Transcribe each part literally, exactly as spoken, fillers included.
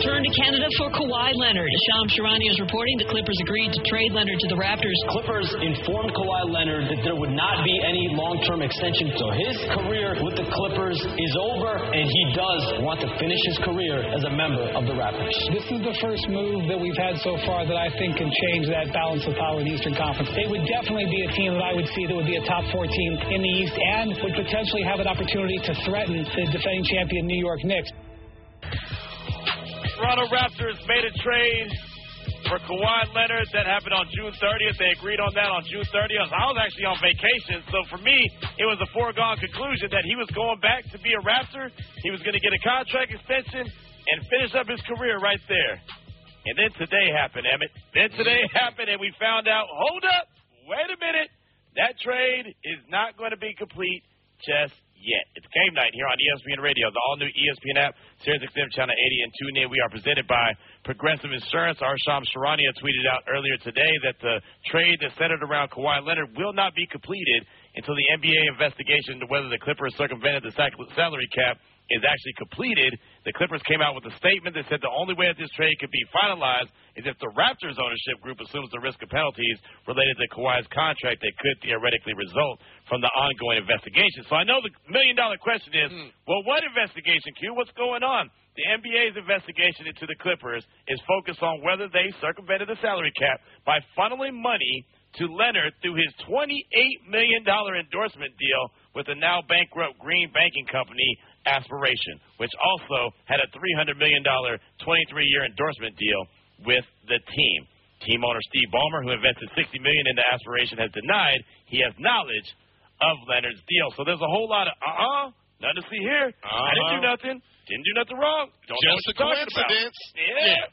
return to Canada for Kawhi Leonard. Shams Charania is reporting the Clippers agreed to trade Leonard to the Raptors. Clippers informed Kawhi Leonard that there would not be any long-term extension, so his career with the Clippers is over, and he does want to finish his career as a member of the Raptors. This is the first move that we've had so far that I think can change that balance of power in the Eastern Conference. They would definitely be a team that I would see that would be a top four team in the East and would potentially have an opportunity to threaten the defending champion New York Knicks. Toronto Raptors made a trade for Kawhi Leonard. That happened on June thirtieth. They agreed on that on June thirtieth. I was actually on vacation, so for me, it was a foregone conclusion that he was going back to be a Raptor. He was going to get a contract extension and finish up his career right there. And then today happened, Emmett. Then today happened, and we found out, hold up, wait a minute, that trade is not going to be complete just yet. It's game night here on E S P N Radio, the all-new E S P N app, Sirius X M Channel eighty, and tune in. We are presented by Progressive Insurance. Our Shams Charania tweeted out earlier today that the trade that centered around Kawhi Leonard will not be completed until the N B A investigation into whether the Clippers circumvented the salary cap is actually completed. The Clippers came out with a statement that said the only way that this trade could be finalized is if the Raptors ownership group assumes the risk of penalties related to Kawhi's contract that could theoretically result from the ongoing investigation. So I know the million-dollar question is, mm. well, what investigation, Q? What's going on? The N B A's investigation into the Clippers is focused on whether they circumvented the salary cap by funneling money to Leonard through his twenty-eight million dollars endorsement deal with the now bankrupt Green Banking Company Aspiration, which also had a three hundred million dollars twenty-three year endorsement deal with the team. Team owner Steve Ballmer, who invested sixty million dollars into Aspiration, has denied he has knowledge of Leonard's deal. So there's a whole lot of, uh-uh, nothing to see here. Uh-huh. I didn't do nothing. Didn't do nothing wrong. Don't know what Just a you're talking coincidence. about. Yeah. yeah.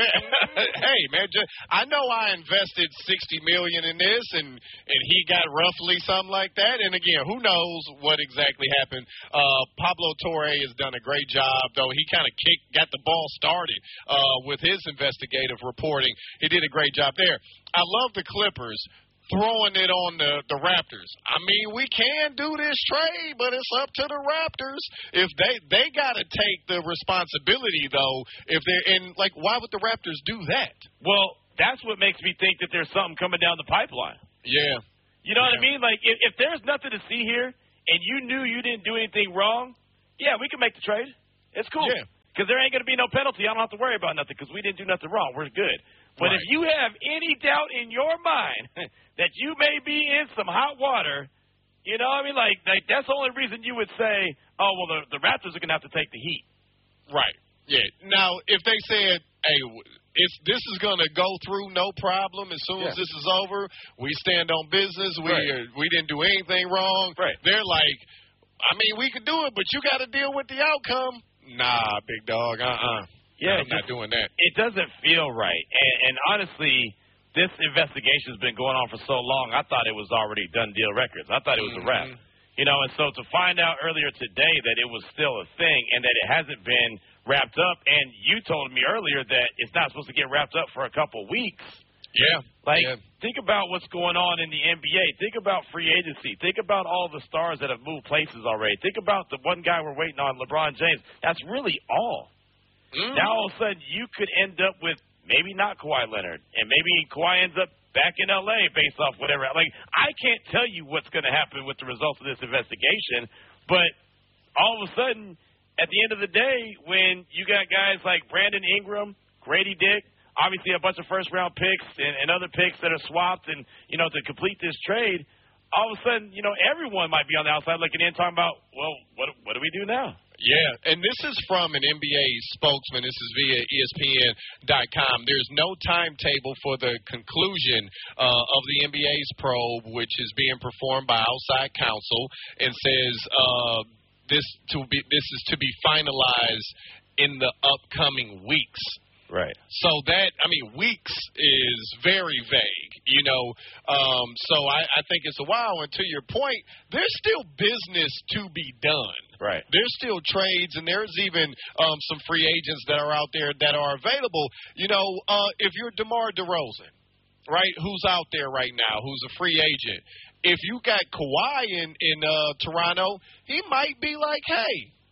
Hey, man, just, I know I invested sixty million dollars in this, and, and he got roughly something like that. And, again, who knows what exactly happened. Uh, Pablo Torre has done a great job, though. He kind of kicked, got the ball started uh, with his investigative reporting. He did a great job there. I love the Clippers throwing it on the, the Raptors. I mean, we can do this trade, but it's up to the Raptors. If they they got to take the responsibility, though, if they're in, like, why would the Raptors do that? Well, that's what makes me think that there's something coming down the pipeline. Yeah. You know yeah. what I mean? Like, if, if there's nothing to see here and you knew you didn't do anything wrong, yeah, we can make the trade. It's cool. Yeah. Because there ain't going to be no penalty. I don't have to worry about nothing because we didn't do nothing wrong. We're good. But right. if you have any doubt in your mind that you may be in some hot water, you know what I mean? Like, like that's the only reason you would say, oh, well, the, the Raptors are going to have to take the heat. Right. Yeah. Now, if they said, hey, it's, this is going to go through no problem as soon yeah. as this is over, we stand on business, we right. uh, we didn't do anything wrong, right. they're like, I mean, we could do it, but you got to deal with the outcome. Nah, big dog, uh-uh. Yeah, I'm not just, doing that. It doesn't feel right. And, and honestly, this investigation has been going on for so long, I thought it was already done deal records. I thought it was mm-hmm. a wrap. You know, and so to find out earlier today that it was still a thing and that it hasn't been wrapped up, and you told me earlier that it's not supposed to get wrapped up for a couple weeks. Yeah. Like, yeah. think about what's going on in the N B A. Think about free agency. Think about all the stars that have moved places already. Think about the one guy we're waiting on, LeBron James. That's really all. Mm. Now, all of a sudden, you could end up with maybe not Kawhi Leonard, and maybe Kawhi ends up back in L A based off whatever. Like, I can't tell you what's going to happen with the results of this investigation, but all of a sudden, at the end of the day, when you got guys like Brandon Ingram, Grady Dick, obviously a bunch of first-round picks and, and other picks that are swapped and, you know, to complete this trade, all of a sudden, you know, everyone might be on the outside looking in talking about, well, what what do we do now? Yeah, and this is from an N B A spokesman. This is via E S P N dot com. There's no timetable for the conclusion uh, of the N B A's probe, which is being performed by outside counsel, and says uh, this to be this is to be finalized in the upcoming weeks. Right. So that, I mean, weeks is very vague, you know. Um, so I, I think it's a while. And to your point, there's still business to be done. Right. There's still trades, and there's even um, some free agents that are out there that are available. You know, uh, if you're DeMar DeRozan, right, who's out there right now, who's a free agent, if you got Kawhi in, in uh, Toronto, he might be like, hey,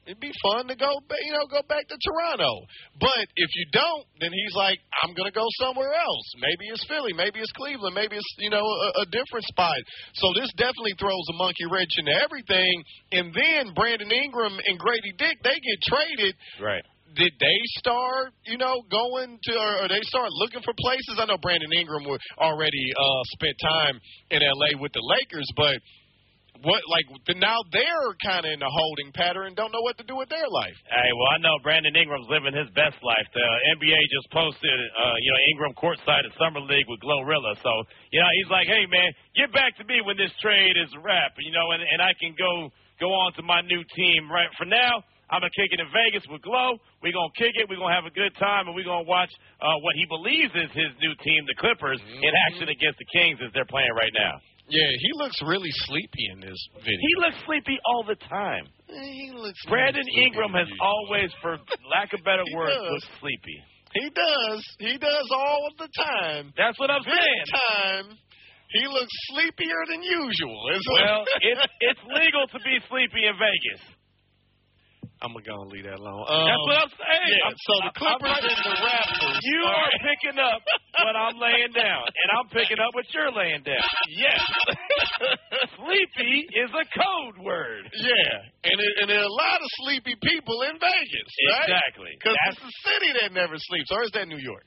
It'd be fun to go, you know, go back to Toronto. But if you don't, then he's like, I'm going to go somewhere else. Maybe it's Philly. Maybe it's Cleveland. Maybe it's, you know, a, a different spot. So this definitely throws a monkey wrench into everything. And then Brandon Ingram and Grady Dick, they get traded. Right. Did they start, you know, going to, or they start looking for places? I know Brandon Ingram would already uh, spent time in L A with the Lakers, but what, like, now they're kind of in a holding pattern and don't know what to do with their life. Hey, well, I know Brandon Ingram's living his best life. The N B A just posted, uh, you know, Ingram courtside at Summer League with Glorilla. So, you know, he's like, hey, man, get back to me when this trade is a wrap, you know, and, and I can go go on to my new team. Right for now, I'm going to kick it in Vegas with Glow. We're going to kick it. We're going to have a good time, and we're going to watch uh, what he believes is his new team, the Clippers, mm-hmm. in action against the Kings as they're playing right now. Yeah, he looks really sleepy in this video. He looks sleepy all the time. He looks Brandon really Ingram has always, for lack of better words, does. looked sleepy. He does. He does all of the time. That's what I'm this saying. time, he looks sleepier than usual. Well, it's, it's legal to be sleepy in Vegas. I'm going to leave that alone. Um, That's what I'm saying. Yeah, I'm, so the Clippers I'm, and the Raptors. You are right. picking up what I'm laying down, and I'm picking up what you're laying down. Yes. Sleepy is a code word. Yeah, and, it, and there are a lot of sleepy people in Vegas, right? Exactly. Because it's a city that never sleeps. Or is that New York?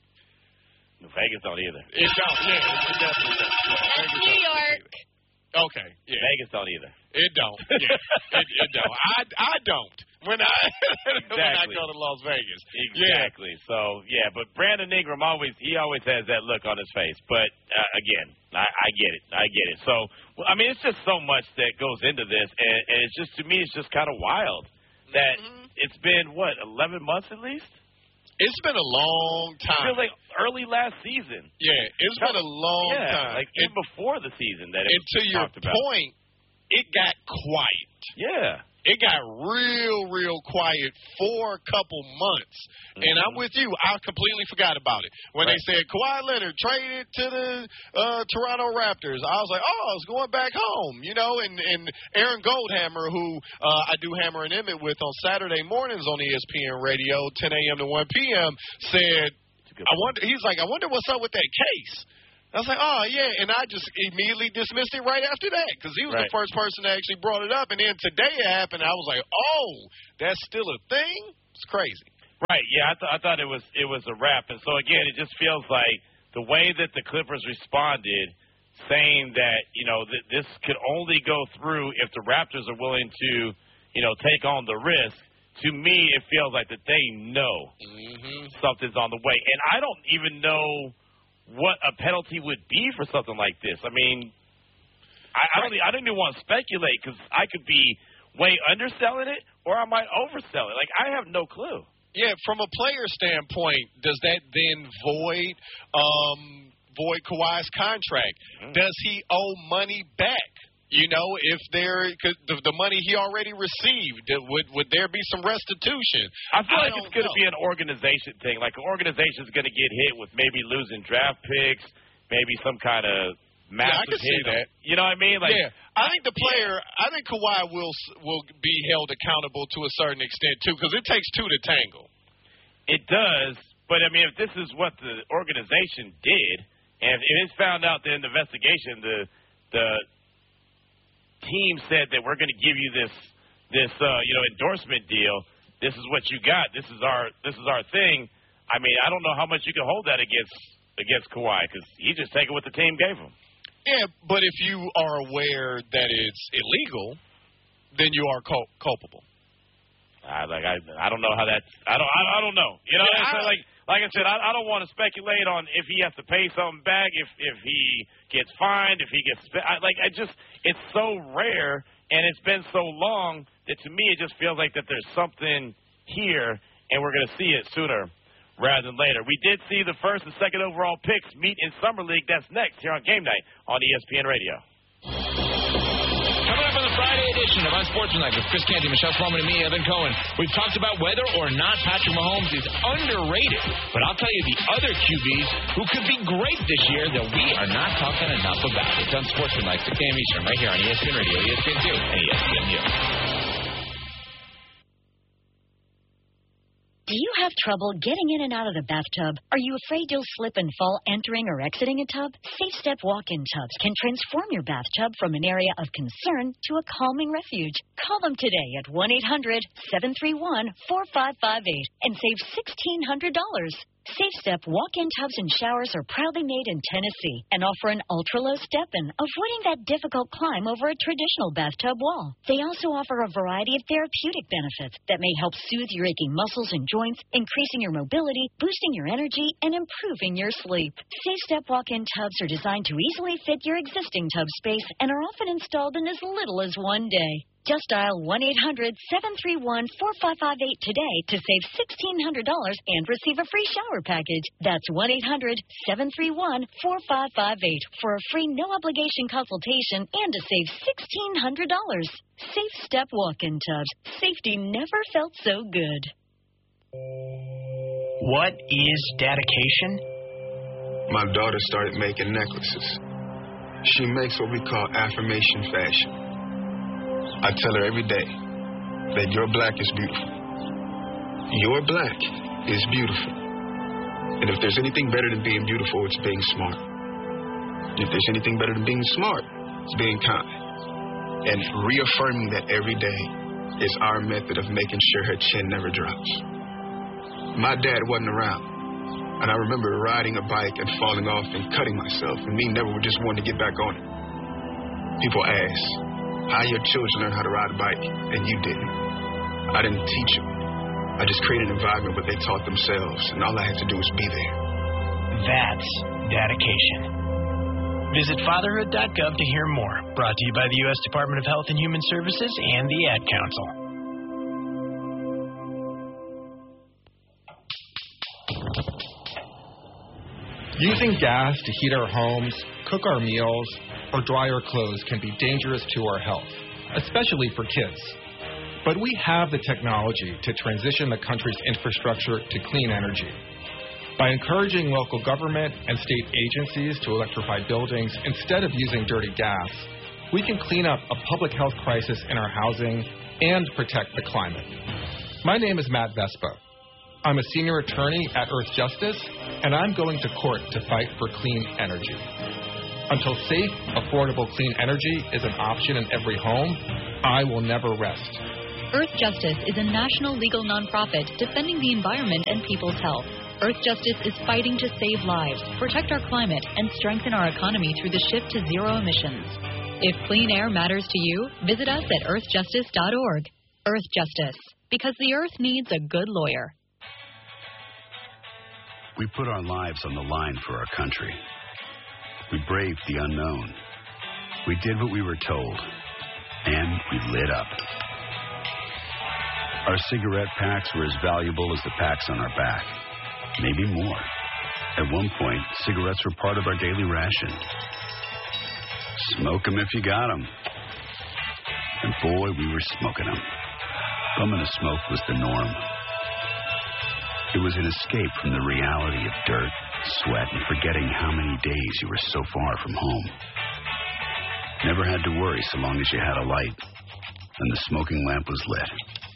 Vegas don't either. It don't, yeah. It definitely doesn't. New York. Okay, yeah. Vegas don't either. It don't. Yeah, it, it don't. I, I don't. When I exactly. when I go to Las Vegas. Exactly. Yeah. So yeah, but Brandon Ingram always he always has that look on his face. But uh, again, I, I get it. I get it. So well, I mean, it's just so much that goes into this, and, and it's just to me, it's just kind of wild that mm-hmm. it's been what eleven months at least. It's been a long time. It feels like early last season. Yeah, it's been a long yeah, time. Like even and, before the season that it and was to your talked about. point, it got quiet. Yeah. It got real, real quiet for a couple months. Mm-hmm. And I'm with you. I completely forgot about it. When right. they said Kawhi Leonard traded to the uh, Toronto Raptors, I was like, oh, it's going back home. You know, and, and Aaron Goldhammer, who uh, I do Hammer and Emmett with on Saturday mornings on E S P N Radio, ten a.m. to one p.m., said, I wonder, he's like, I wonder what's up with that case. I was like, oh, yeah, and I just immediately dismissed it right after that because he was right. the first person that actually brought it up. And then today it happened, I was like, oh, that's still a thing? It's crazy. Right, yeah, I, th- I thought it was it was a wrap. And so, again, it just feels like the way that the Clippers responded, saying that, you know, th- this could only go through if the Raptors are willing to, you know, take on the risk. To me, it feels like that they know mm-hmm. something's on the way. And I don't even know what a penalty would be for something like this. I mean, I, I don't. I don't even want to speculate because I could be way underselling it or I might oversell it. Like I have no clue. Yeah, from a player standpoint, does that then void um, void Kawhi's contract? Mm. Does he owe money back? You know, if there, cause the, the money he already received, would would there be some restitution? I feel I like it's going to be an organization thing. Like an organization is going to get hit with maybe losing draft picks, maybe some kind of massive yeah, I can hit. see that. You know what I mean? Like, yeah, I think the player, yeah. I think Kawhi will will be held accountable to a certain extent too, because it takes two to tangle. It does, but I mean, if this is what the organization did, and if it's found out that in the investigation the the team said that we're going to give you this this uh, you know endorsement deal. This is what you got. This is our this is our thing. I mean, I don't know how much you can hold that against against Kawhi because he just taking what the team gave him. Yeah, but if you are aware that it's illegal, then you are cul- culpable. I like I I don't know how that's I don't I, I don't know. You know, yeah, I, like like I said, I, I don't want to speculate on if he has to pay something back, if if he gets fined, if he gets I, like I just it's so rare and it's been so long that to me it just feels like that there's something here and we're going to see it sooner rather than later. We did see the first and second overall picks meet in Summer League. That's next here on Game Night on E S P N Radio. Coming up on the Friday edition of Unsportsmanlike with Chris Canty, Michelle Sloman, and me, Evan Cohen. We've talked about whether or not Patrick Mahomes is underrated. But I'll tell you the other Q Bs who could be great this year that we are not talking enough about. It's Unsportsmanlike, the Cam Eastern, right here on E S P N Radio, E S P N two, and E S P N U. have trouble getting in and out of the bathtub? Are you afraid you'll slip and fall entering or exiting a tub? Safe Step walk-in tubs can transform your bathtub from an area of concern to a calming refuge. Call them today at one eight hundred seven three one four five five eight and save sixteen hundred dollars. Safe Step walk-in tubs and showers are proudly made in Tennessee and offer an ultra-low step-in, avoiding that difficult climb over a traditional bathtub wall. They also offer a variety of therapeutic benefits that may help soothe your aching muscles and joints, increasing your mobility, boosting your energy, and improving your sleep. Safe Step walk-in tubs are designed to easily fit your existing tub space and are often installed in as little as one day. Just dial one eight hundred seven three one four five five eight today to save sixteen hundred dollars and receive a free shower package. That's one eight hundred seven three one four five five eight for a free no-obligation consultation and to save sixteen hundred dollars. Safe Step walk-in tubs. Safety never felt so good. What is dedication? My daughter started making necklaces. She makes what we call affirmation fashion. I tell her every day that your black is beautiful. Your black is beautiful. And if there's anything better than being beautiful, it's being smart. If there's anything better than being smart, it's being kind. And reaffirming that every day is our method of making sure her chin never drops. My dad wasn't around. And I remember riding a bike and falling off and cutting myself, and me never just wanting to get back on it. People ask, how your children learn how to ride a bike, and you didn't. I didn't teach them. I just created an environment where they taught themselves, and all I had to do was be there. That's dedication. Visit fatherhood dot gov to hear more. Brought to you by the U S Department of Health and Human Services and the Ad Council. Using gas to heat our homes, cook our meals, or dry our clothes can be dangerous to our health, especially for kids. But we have the technology to transition the country's infrastructure to clean energy. By encouraging local government and state agencies to electrify buildings instead of using dirty gas, we can clean up a public health crisis in our housing and protect the climate. My name is Matt Vespa. I'm a senior attorney at Earth Justice, and I'm going to court to fight for clean energy. Until safe, affordable clean energy is an option in every home, I will never rest. Earth Justice is a national legal nonprofit defending the environment and people's health. Earth Justice is fighting to save lives, protect our climate, and strengthen our economy through the shift to zero emissions. If clean air matters to you, visit us at earth justice dot org. Earth Justice, because the earth needs a good lawyer. We put our lives on the line for our country. We braved the unknown. We did what we were told. And we lit up. Our cigarette packs were as valuable as the packs on our back. Maybe more. At one point, cigarettes were part of our daily ration. Smoke 'em if you got 'em. And boy, we were smoking 'em. Bumming a smoke was the norm. It was an escape from the reality of dirt, sweat, and forgetting how many days you were so far from home. Never had to worry so long as you had a light and the smoking lamp was lit.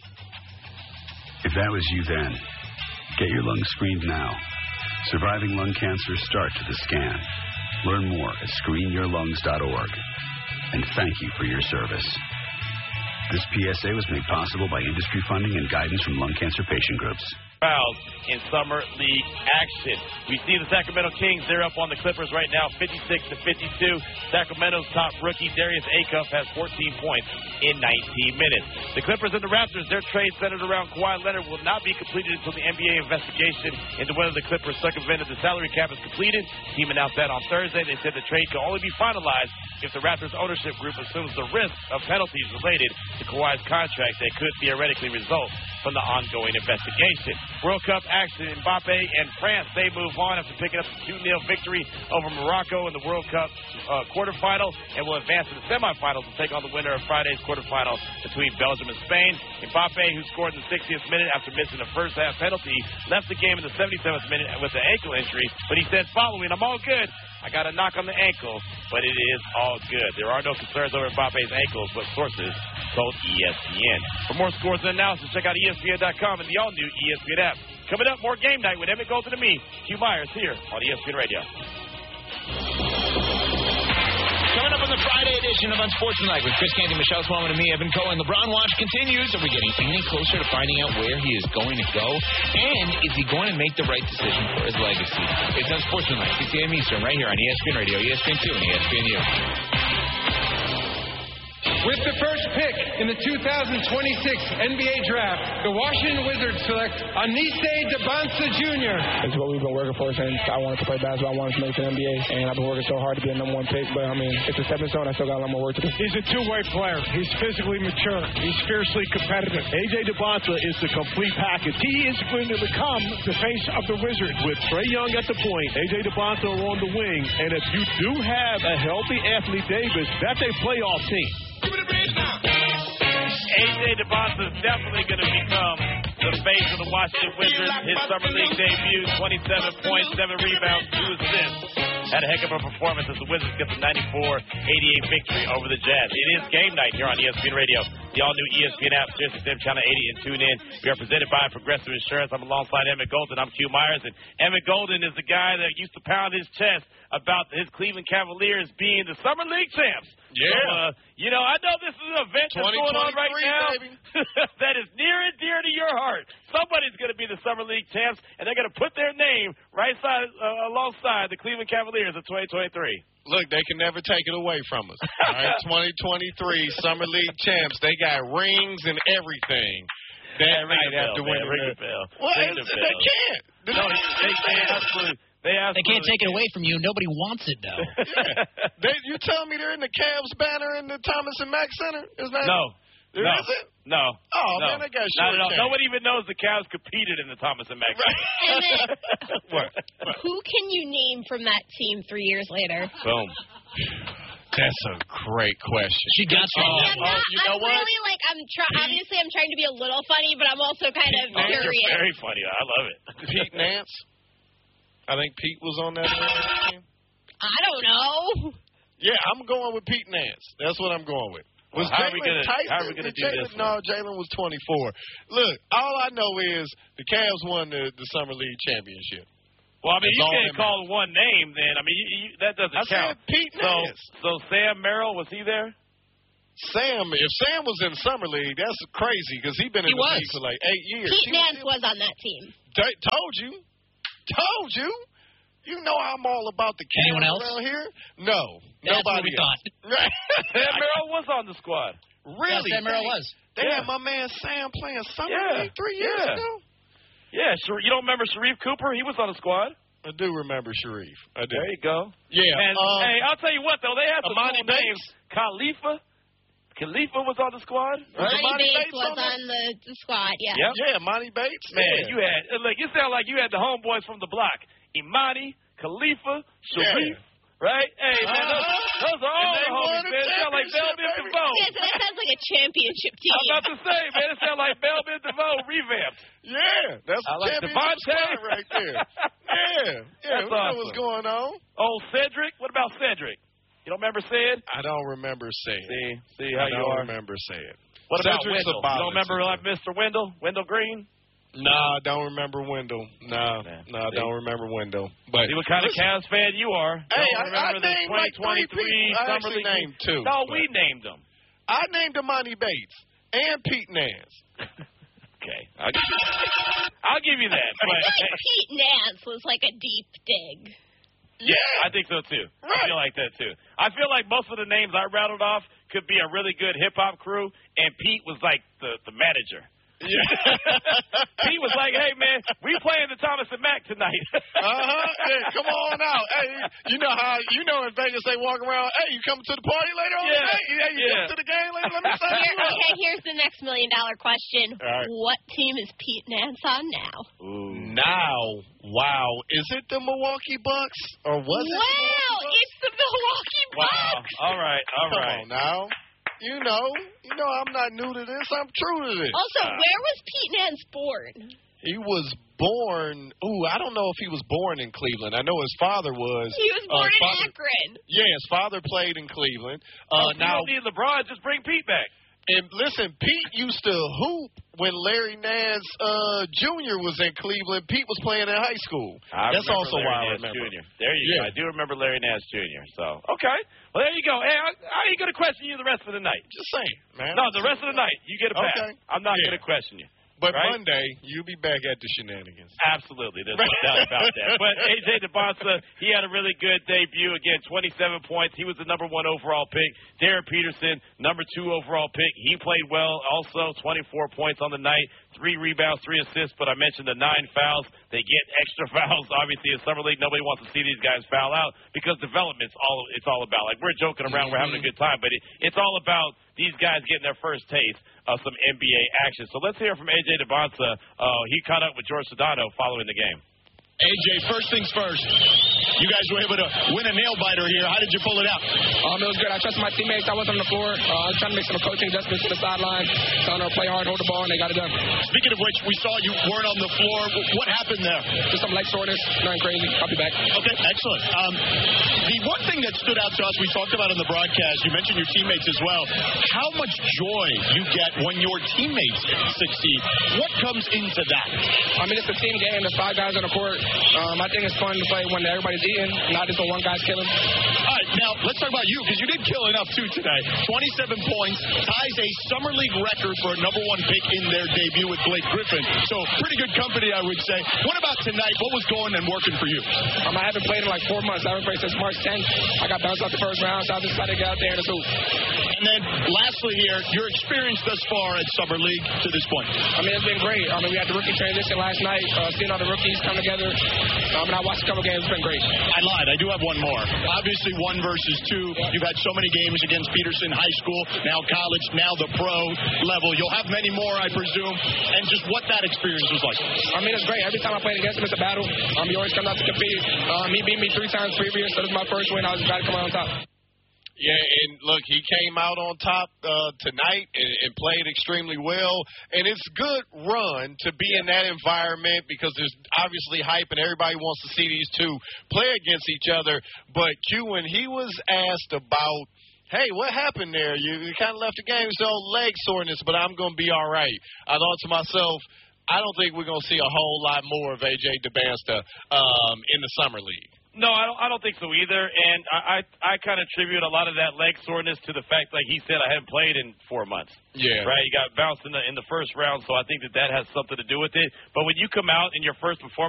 If that was you then, get your lungs screened now. Surviving lung cancer, start to the scan. Learn more at screen your lungs dot org. And thank you for your service. This P S A was made possible by industry funding and guidance from lung cancer patient groups. Crowd in summer league action. We see the Sacramento Kings. They're up on the Clippers right now, fifty-six to fifty-two. Sacramento's top rookie Darius Acuff has fourteen points in nineteen minutes. The Clippers and the Raptors, their trade centered around Kawhi Leonard, will not be completed until the N B A investigation into whether the Clippers circumvented the salary cap is completed. The team announced that on Thursday. They said the trade could only be finalized if the Raptors ownership group assumes the risk of penalties related to Kawhi's contract that could theoretically result from the ongoing investigation. World Cup action. Mbappe and France, they move on after picking up a two nil victory over Morocco in the World Cup uh, quarterfinal and will advance to the semifinals and take on the winner of Friday's quarterfinal between Belgium and Spain. Mbappe, who scored in the sixtieth minute after missing the first half penalty, left the game in the seventy-seventh minute with an ankle injury, but he said following, "I'm all good. I got a knock on the ankle, but it is all good." There are no concerns over Mbappe's ankles, but sources told E S P N. For more scores and analysis, check out E S P N dot com and the all-new E S P N app. Coming up, more Game Night with Emmett Golden and me, Hugh Myers, here on E S P N Radio. Coming up on the Friday edition of Unsportsmanlike with Chris Canty, Michelle Swellman, and me, Evan Cohen. LeBron watch continues. Are we getting any closer to finding out where he is going to go? And is he going to make the right decision for his legacy? It's Unsportsmanlike, six a.m. Eastern, right here on E S P N Radio, E S P N two, and E S P N U. With the first pick in the two thousand twenty-six N B A Draft, the Washington Wizards select Anise DeBonsa Junior It's what we've been working for since I wanted to play basketball. I wanted to make the N B A, and I've been working so hard to be a number one pick. But, I mean, it's a stepping stone. I still got a lot more work to do. He's a two-way player. He's physically mature. He's fiercely competitive. A J DeBonsa is the complete package. He is going to become the face of the Wizards with Trae Young at the point, A J DeBonsa on the wing. And if you do have a healthy Anthony Davis, that's a playoff team. A J DeBonsa is definitely going to become the face of the Washington Wizards. His summer league debut, twenty-seven points, seven rebounds, two assists. Had a heck of a performance as the Wizards get the ninety-four eighty-eight victory over the Jazz. It is Game Night here on E S P N Radio. The all-new E S P N app, Sirius X M Channel eighty, and tune in. We are presented by Progressive Insurance. I'm alongside Emmett Golden. I'm Hugh Myers, and Emmett Golden is the guy that used to pound his chest about his Cleveland Cavaliers being the Summer League champs. Yeah. So, uh, you know, I know this is an event that's going on right now that is near and dear to your heart. Somebody's going to be the Summer League champs, and they're going to put their name right side uh, alongside the Cleveland Cavaliers of twenty twenty-three. Look, they can never take it away from us. All right, twenty twenty-three Summer League champs. They got rings and everything. That night after winning ring the bell. Well, ring the the they can't. No, they can't. Absolutely. They, they can't take it away from you. Nobody wants it, though. Yeah. They, you tell me they're in the Cavs banner in the Thomas and Mack Center? Is that no. There no. isn't? No. Oh, no. man, they got Not short at all. Nobody even knows the Cavs competed in the Thomas and Mack Center. What? Who can you name from that team three years later? Boom. That's a great question. She got you. I mean, I'm, not, you know I'm what? really like, I'm try- obviously I'm trying to be a little funny, but I'm also kind of Oh, curious. you're very funny. I love it. Pete Nance? I think Pete was on that team. I don't know. Yeah, I'm going with Pete Nance. That's what I'm going with. Was well, how, are we Jalen gonna, Tyson? how are we going to do Jalen, this? No, Jalen was twenty-four. Look, all I know is the Cavs won the, the Summer League championship. Well, I mean, That's you can't call one name then. I mean, you, you, that doesn't I count. said Pete so, Nance. so Sam Merrill, was he there? Sam, if Sam was in Summer League, that's crazy because he's been in He the was. league for like eight years. Pete He Nance was on that team. T- told you. Told you. You know I'm all about the Cavs Anyone else? around here. No. That's nobody what we else. thought. Sam Merrill was on the squad. Really? Yeah, Sam Merrill was. They Yeah. had my man Sam playing Summer Yeah. League three years Yeah. ago. Yeah, Sher- you don't remember Sharif Cooper? He was on the squad. I do remember Sharif. I do. There you go. Yeah. And, um, hey, I'll tell you what, though. They had some Amani cool names. Khalifa. Khalifa was on the squad. Monty Monty Bates, Bates was on on the, the squad, yeah. Yep. Yeah, Monty Bates. Man, yeah. you had, look, you sound like you had the homeboys from the block. Imani, Khalifa, Sharif. Yeah. Right? Hey, man, those, those are all And they the won homies, a man. It sound like Bell championship, Biv baby. DeVoe. Yeah, so that sounds like a championship team. I'm about to say, man, it sound like Bell Biv DeVoe revamped. Yeah, that's I the like championship Devontae. squad right there. Yeah, yeah, That's we know awesome. what's going on. Oh, Cedric? What about Cedric? You don't remember Ced? I don't remember saying. See, see how I you don't are. remember saying. What about Cedric's a Wendell? You bother don't remember to me. like Mister Wendell? Wendell Green? Nah, I don't remember Wendell. Nah, Man, nah, I see? don't remember Wendell. But See what kind listen, of Cavs fan you are. Hey, don't I- remember I the named like twenty twenty-three three people. I Summer actually League? named two, No, but- we named them. I named Imani Bates and Pete Nance. Okay. I'll give, I'll give you that. I But, feel like Pete Nance was like a deep dig. yeah, I think so, too. I Right. feel like that, too. I feel like most of the names I rattled off could be a really good hip-hop crew, and Pete was like the, the manager. Yeah. Pete was like, hey, man, we playing the Thomas and Mack tonight. Uh-huh. Hey, come on out. Hey, you know how, you know in Vegas they walk around, hey, you coming to the party later on Yeah. the night? Yeah, you Yeah. coming to the game later? Let me sign Here, you up. okay, here's the next million dollar question. All right. What team is Pete Nance on now? Ooh. Now, wow. Is it the Milwaukee Bucks? Or was it? Wow, it's the Milwaukee Wow. Bucks. All right, all Come right. on now. You know, you know I'm not new to this. I'm true to this. Also, where was Pete Nance born? He was born, ooh, I don't know if he was born in Cleveland. I know his father was. He was born uh, in father, Akron. Yeah, his father played in Cleveland. Uh, Uh, you now, don't need LeBron. Just bring Pete back. And listen, Pete used to hoop when Larry Nance uh, Junior was in Cleveland. Pete was playing in high school. I That's also Larry why I Nance remember. Junior There you Yeah. go. I do remember Larry Nance Junior So, okay. Well, there you go. Hey, I, I ain't going to question you the rest of the night. Just saying, man. No, the rest of the night, you get a pass. Okay. I'm not Yeah. going to question you. But right? Monday, you'll be back at the shenanigans. Absolutely. There's no doubt about that. But A J DeBonsa, he had a really good debut. Again, twenty-seven points. He was the number one overall pick. Darren Peterson, number two overall pick. He played well also, twenty-four points on the night, three rebounds, three assists. But I mentioned the nine fouls. They get extra fouls. Obviously, in Summer League, nobody wants to see these guys foul out because development's all it's all about. Like, we're joking around, we're having a good time, but it, it's all about these guys getting their first taste of some N B A action. So let's hear from A J DeBonsa. Uh, he caught up with George Sedano following the game. A J, first things first. You guys were able to win a nail-biter here. How did you pull it out? Um, it was good. I trusted my teammates. I was on the floor. Uh, I was trying to make some coaching adjustments to the sideline. Telling them to play hard, hold the ball, and they got it done. Speaking of which, we saw you weren't on the floor. What happened there? Just some leg soreness. Nothing crazy. I'll be back. Okay, excellent. Um, the one thing that stood out to us, we talked about on the broadcast, you mentioned your teammates as well, how much joy you get when your teammates succeed. What comes into that? I mean, it's a team game. There's five guys on the court. Um, I think it's fun to play when everybody's eating, not just when one guy's killing. All right, now let's talk about you, because you did kill enough too today. twenty-seven points, ties a Summer League record for a number one pick in their debut with Blake Griffin. So pretty good company, I would say. What about tonight? What was going and working for you? Um, I haven't played in like four months. I haven't played since March tenth. I got bounced out the first round, so I was excited to get out there and just hoop. And then lastly here, your experience thus far at Summer League to this point. I mean, it's been great. I mean, we had the rookie transition last night, uh, seeing all the rookies come together. Um, and I watched a couple games. It's been great. I lied. I do have one more. Obviously, one versus two. You've had so many games against Peterson High School, now college, now the pro level. You'll have many more, I presume. And just what that experience was like. I mean, it's great. Every time I played against him, it's a battle. Um, he always comes out to compete. Um, he beat me three times previous, so this is my first win. I was excited to come out on top. Yeah, and look, he came out on top uh, tonight and, and played extremely well. And it's a good run to be in that environment because there's obviously hype and everybody wants to see these two play against each other. But Q, when he was asked about, hey, what happened there? You, you kind of left the game, so leg soreness, but I'm going to be all right. I thought to myself, I don't think we're going to see a whole lot more of A J DeBonsa um, in the Summer League. No, I don't. I don't think so either. And I, I, I kind of attribute a lot of that leg soreness to the fact, like he said, I haven't played in four months. Yeah. Right. You got bounced in the in the first round, so I think that that has something to do with it. But when you come out in your first performance